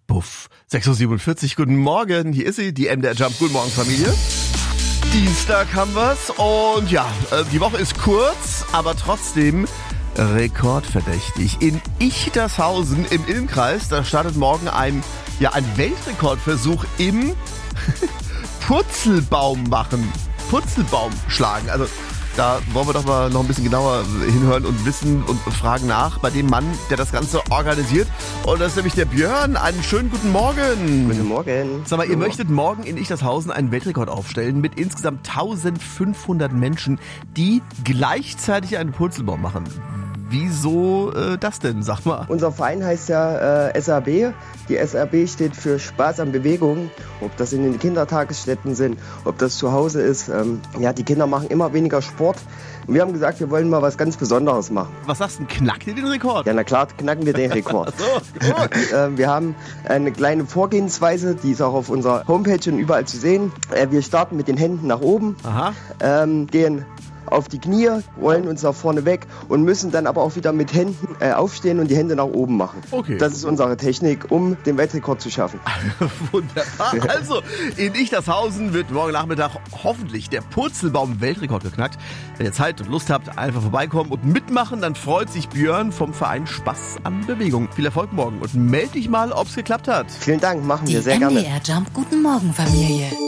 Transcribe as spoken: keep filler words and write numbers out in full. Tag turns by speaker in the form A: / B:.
A: Puff. sechs Uhr siebenundvierzig, guten Morgen. Hier ist sie, die M D R Jump. Guten Morgen, Familie. Dienstag haben wir's und ja, die Woche ist kurz, aber trotzdem rekordverdächtig. In Ichtershausen im Ilmkreis, da startet morgen ein, ja, ein Weltrekordversuch im Purzelbaum machen. Purzelbaum schlagen. Also da wollen wir doch mal noch ein bisschen genauer hinhören und wissen und fragen nach bei dem Mann, der das Ganze organisiert. Und das ist nämlich der Björn. Einen schönen guten Morgen.
B: Guten Morgen.
A: Sag mal, ihr möchtet morgen in Ichtershausen einen Weltrekord aufstellen mit insgesamt eintausendfünfhundert Menschen, die gleichzeitig einen Purzelbaum machen. Wieso äh, das denn, sag mal?
B: Unser Verein heißt ja äh, S A B. Die S A B steht für Spaß an Bewegung. Ob das in den Kindertagesstätten sind, ob das zu Hause ist. Ähm, ja, die Kinder machen immer weniger Sport. Und wir haben gesagt, wir wollen mal was ganz Besonderes machen.
A: Was sagst du, knackt ihr den Rekord?
B: Ja, na klar, knacken wir den Rekord. so, gut. äh, wir haben eine kleine Vorgehensweise, die ist auch auf unserer Homepage und überall zu sehen. Äh, wir starten mit den Händen nach oben,
A: Aha.
B: Ähm, gehen auf die Knie, rollen uns nach vorne weg und müssen dann aber auch wieder mit Händen äh, aufstehen und die Hände nach oben machen.
A: Okay.
B: Das ist unsere Technik, um den Weltrekord zu schaffen.
A: Wunderbar. Also, in Ichtershausen wird morgen Nachmittag hoffentlich der Purzelbaum-Weltrekord geknackt. Wenn ihr Zeit und Lust habt, einfach vorbeikommen und mitmachen, dann freut sich Björn vom Verein Spaß an Bewegung. Viel Erfolg morgen und melde dich mal, ob es geklappt hat.
B: Vielen Dank, machen wir
C: Die
B: sehr gerne.
C: M D R Jump Guten Morgen Familie.